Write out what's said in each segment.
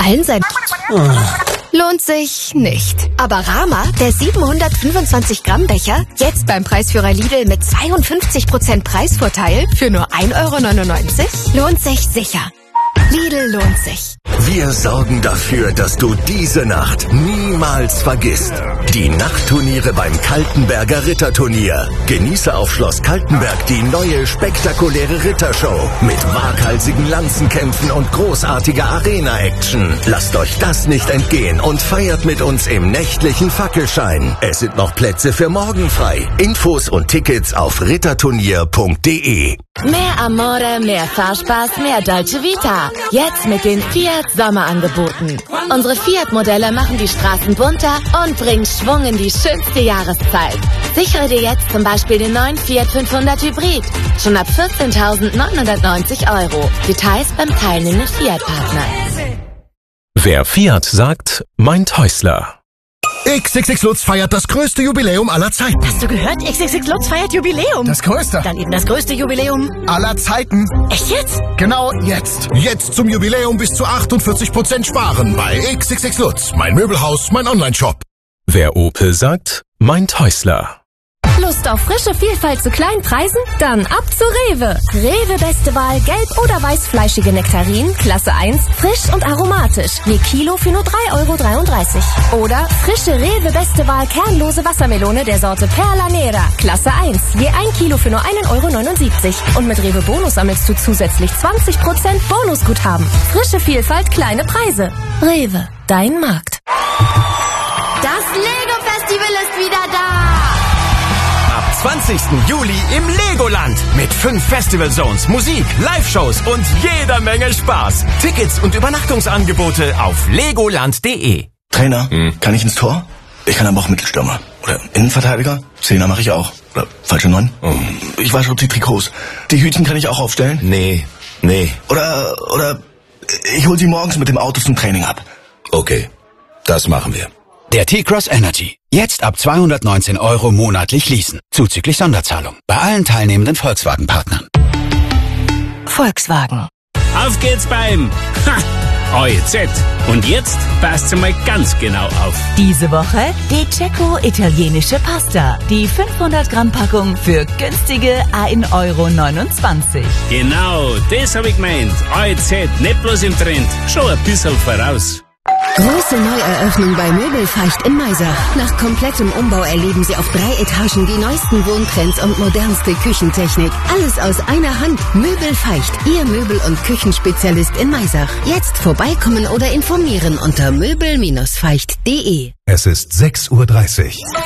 allen sein. Lohnt sich nicht. Aber Rama, der 725 Gramm Becher, jetzt beim Preisführer Lidl mit 52% Preisvorteil für nur 1,99 €? Lohnt sich sicher. Lidl lohnt sich. Wir sorgen dafür, dass du diese Nacht niemals vergisst. Die Nachtturniere beim Kaltenberger Ritterturnier. Genieße auf Schloss Kaltenberg die neue spektakuläre Rittershow mit waghalsigen Lanzenkämpfen und großartiger Arena-Action. Lasst euch das nicht entgehen und feiert mit uns im nächtlichen Fackelschein. Es sind noch Plätze für morgen frei. Infos und Tickets auf ritterturnier.de. Mehr Amore, mehr Fahrspaß, mehr Dolce Vita. Jetzt mit den Fiat Sommerangeboten. Unsere Fiat-Modelle machen die Straßen bunter und bringen Schwung in die schönste Jahreszeit. Sichere dir jetzt zum Beispiel den neuen Fiat 500 Hybrid. Schon ab 14.990 €. Details beim teilnehmenden Fiat-Partner. Wer Fiat sagt, meint Häusler. XXX Lutz feiert das größte Jubiläum aller Zeiten. Hast du gehört? XXX Lutz feiert Jubiläum. Das größte. Dann eben das größte Jubiläum aller Zeiten. Echt jetzt? Genau jetzt. Jetzt zum Jubiläum bis zu 48% sparen bei XXX Lutz. Mein Möbelhaus, mein Onlineshop. Wer Opel sagt, meint Häusler. Lust auf frische Vielfalt zu kleinen Preisen? Dann ab zu Rewe. Rewe beste Wahl, gelb- oder weißfleischige Nektarinen, Klasse 1, frisch und aromatisch. Je Kilo für nur 3,33 €. Oder frische Rewe beste Wahl, kernlose Wassermelone der Sorte Perla Nera, Klasse 1. Je 1 Kilo für nur 1,79 €. Und mit Rewe Bonus sammelst du zusätzlich 20% Bonusguthaben. Frische Vielfalt, kleine Preise. Rewe, dein Markt. Das Lego-Festival ist wieder da! Ab 20. Juli im Legoland mit 5 Festival Zones, Musik, Live-Shows und jeder Menge Spaß. Tickets und Übernachtungsangebote auf legoland.de. Trainer, kann ich ins Tor? Ich kann aber auch Mittelstürmer. Oder Innenverteidiger? Zehner mache ich auch. Oder falsche 9? Ich wasche die Trikots. Die Hütchen kann ich auch aufstellen? Nee. Oder ich hol sie morgens mit dem Auto zum Training ab. Okay, das machen wir. Der T-Cross Energy. Jetzt ab 219 € monatlich leasen. Zuzüglich Sonderzahlung. Bei allen teilnehmenden Volkswagen-Partnern. Volkswagen. Auf geht's beim OEZ. Und jetzt passt mal ganz genau auf. Diese Woche die Cecco italienische Pasta. Die 500 Gramm Packung für günstige 1,29 €. Genau, das hab ich gemeint. OEZ, nicht bloß im Trend, schon ein bisschen voraus. Große Neueröffnung bei Möbelfeicht in Maisach. Nach komplettem Umbau erleben Sie auf 3 Etagen die neuesten Wohntrends und modernste Küchentechnik. Alles aus einer Hand. Möbelfeicht, Ihr Möbel- und Küchenspezialist in Maisach. Jetzt vorbeikommen oder informieren unter möbel-feicht.de. Es ist 6:30 Uhr.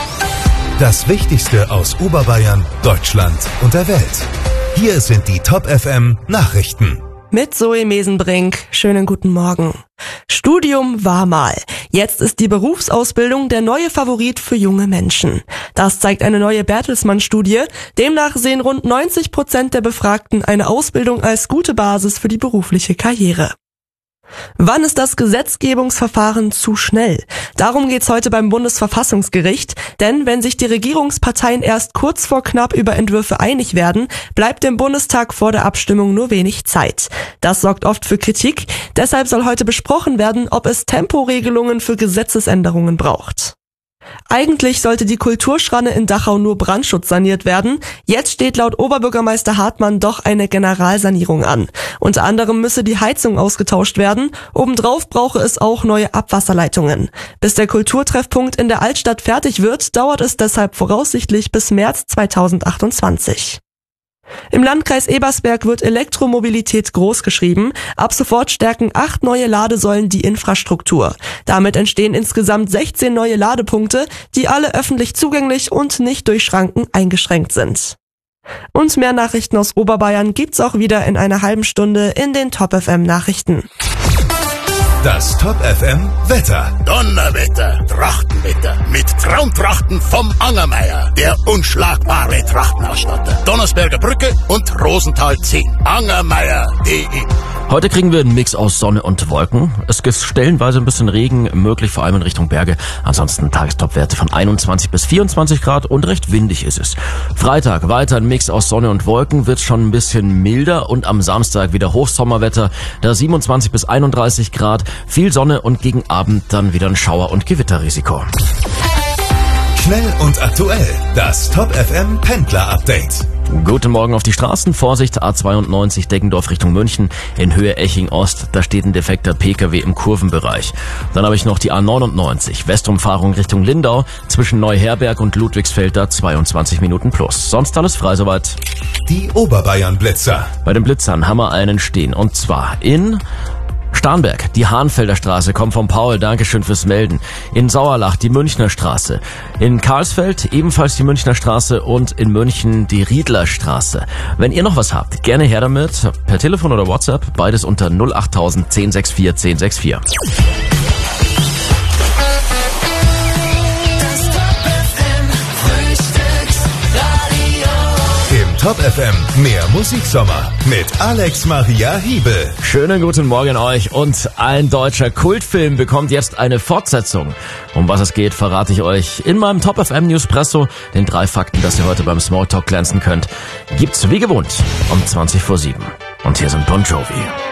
Das Wichtigste aus Oberbayern, Deutschland und der Welt. Hier sind die Top FM Nachrichten. Mit Zoe Mesenbrink. Schönen guten Morgen. Studium war mal. Jetzt ist die Berufsausbildung der neue Favorit für junge Menschen. Das zeigt eine neue Bertelsmann-Studie. Demnach sehen rund 90% der Befragten eine Ausbildung als gute Basis für die berufliche Karriere. Wann ist das Gesetzgebungsverfahren zu schnell? Darum geht's heute beim Bundesverfassungsgericht, denn wenn sich die Regierungsparteien erst kurz vor knapp über Entwürfe einig werden, bleibt dem Bundestag vor der Abstimmung nur wenig Zeit. Das sorgt oft für Kritik, deshalb soll heute besprochen werden, ob es Temporegelungen für Gesetzesänderungen braucht. Eigentlich sollte die Kulturschranne in Dachau nur brandschutzsaniert werden. Jetzt steht laut Oberbürgermeister Hartmann doch eine Generalsanierung an. Unter anderem müsse die Heizung ausgetauscht werden. Obendrauf brauche es auch neue Abwasserleitungen. Bis der Kulturtreffpunkt in der Altstadt fertig wird, dauert es deshalb voraussichtlich bis März 2028. Im Landkreis Ebersberg wird Elektromobilität großgeschrieben. Ab sofort stärken 8 neue Ladesäulen die Infrastruktur. Damit entstehen insgesamt 16 neue Ladepunkte, die alle öffentlich zugänglich und nicht durch Schranken eingeschränkt sind. Und mehr Nachrichten aus Oberbayern gibt's auch wieder in einer halben Stunde in den Top FM Nachrichten. Das Top FM Wetter. Donnerwetter, Trachtenwetter mit Traumtrachten vom Angermeier, der unschlagbare Trachtenausstatter. Donnersberger Brücke und Rosenthal 10. Angermeier.de Heute kriegen wir einen Mix aus Sonne und Wolken. Es gibt stellenweise ein bisschen Regen, möglich vor allem in Richtung Berge. Ansonsten Tagestopwerte von 21 bis 24 Grad und recht windig ist es. Freitag weiter ein Mix aus Sonne und Wolken, wird schon ein bisschen milder und am Samstag wieder Hochsommerwetter, da 27 bis 31 Grad, viel Sonne und gegen Abend dann wieder ein Schauer- und Gewitterrisiko. Schnell und aktuell, das Top FM Pendler Update. Guten Morgen auf die Straßen. Vorsicht, A92 Deggendorf Richtung München in Höhe Eching Ost. Da steht ein defekter PKW im Kurvenbereich. Dann habe ich noch die A99 Westumfahrung Richtung Lindau zwischen Neuherberg und Ludwigsfeld, da 22 Minuten plus. Sonst alles frei soweit. Die Oberbayern Blitzer. Bei den Blitzern haben wir einen stehen und zwar in Starnberg, die Hahnfelder Straße, kommt vom Paul, Dankeschön fürs Melden. In Sauerlach die Münchner Straße. In Karlsfeld ebenfalls die Münchner Straße und in München die Riedler Straße. Wenn ihr noch was habt, gerne her damit, per Telefon oder WhatsApp, beides unter 08000 1064 1064. Top FM, mehr Musiksommer mit Alex Maria Hiebel. Schönen guten Morgen euch und ein deutscher Kultfilm bekommt jetzt eine Fortsetzung. Um was es geht, verrate ich euch in meinem Top FM Newspresso. Den 3 Fakten, dass ihr heute beim Smalltalk glänzen könnt, gibt's wie gewohnt um 20 vor 7. Und hier sind Bon Jovi.